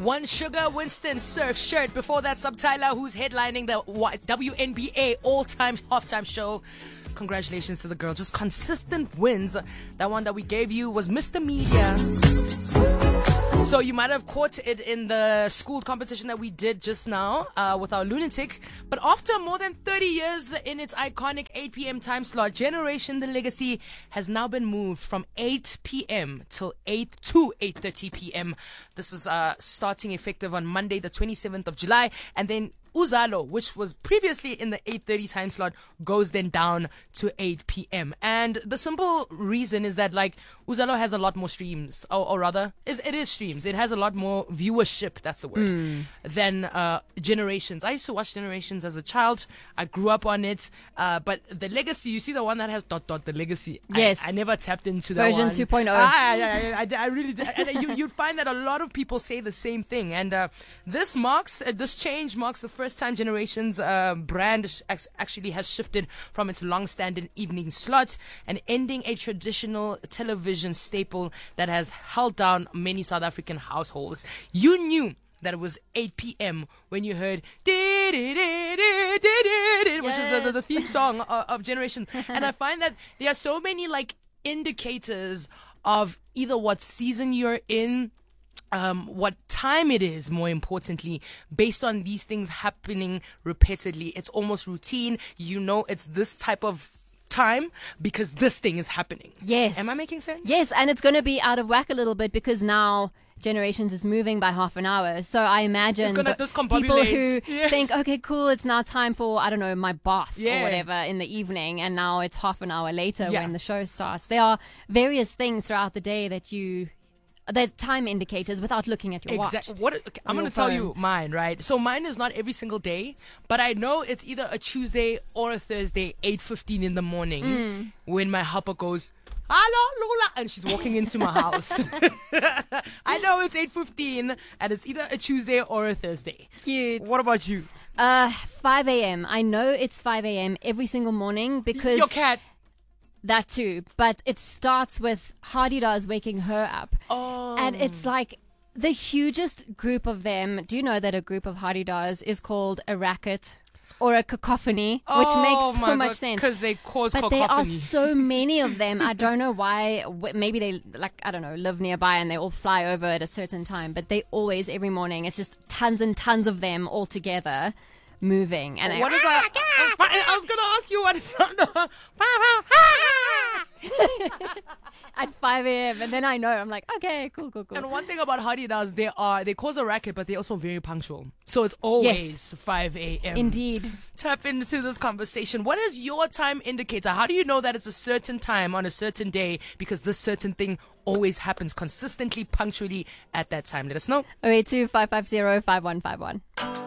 One Sugar Winston Surf shirt. Before that, Subtyler, who's headlining the WNBA all-time halftime show. Congratulations to the girl. Just consistent wins. That one that we gave you was Mr. Media. So you might have caught it in the school competition that we did just now with our Lunatic. But after more than 30 years in its iconic 8 p.m. time slot, Generation The Legacy has now been moved from 8 p.m. till 8 to 8:30 p.m. This is starting effective on Monday, the 27th of July. And then Uzalo, which was previously in the 8:30 time slot, goes then down to 8 p.m. And the simple reason is that, like, Uzalo has a lot more streams, or rather, it is streams. It has a lot more viewership, that's the word, than Generations. I used to watch Generations as a child. I grew up on it. But the Legacy, you see the one that has ... the Legacy. Yes. I never tapped into that Version one. 2.0. I really did. And you'd find that a lot of people say the same thing. And this change marks the first time Generations brand actually has shifted from its long-standing evening slot and ending a traditional television staple that has held down many South African households. You knew that it was 8 p.m. when you heard which is the theme song of Generation. And I find that there are so many like indicators of either what season you're in, what time it is, more importantly, based on these things happening repeatedly. It's almost routine. You know it's this type of time because this thing is happening. Yes. Am I making sense? Yes, and it's going to be out of whack a little bit because now Generations is moving by half an hour. So I imagine people who think, okay, cool, it's now time for, I don't know, my bath or whatever in the evening, and now it's half an hour later when the show starts. There are various things throughout the day that the time indicators without looking at your watch. I'm going to tell you mine, right? So mine is not every single day, but I know it's either a Tuesday or a Thursday, 8:15 in the morning, when my helper goes, "Hello, Lola," and she's walking into my house. I know it's 8:15, and it's either a Tuesday or a Thursday. Cute. What about you? 5 a.m. I know it's 5 a.m. every single morning because your cat. That too, but it starts with Hardie waking her up. Oh. And it's like the hugest group of them. Do you know that a group of Hardie is called a racket or a cacophony, which makes so much sense. Because they cause but cacophony. There are so many of them. I don't know why. Maybe they, live nearby and they all fly over at a certain time. But they always, every morning, it's just tons and tons of them all together moving. And what is that? I was going to ask you what is that. At 5 a.m. and then I know I'm like, okay, cool. And one thing about Hardie they cause a racket, but they're also very punctual. So it's always 5 a.m. Indeed. Tap into this conversation. What is your time indicator? How do you know that it's a certain time on a certain day because this certain thing always happens consistently, punctually at that time? Let us know. 082 550 5151.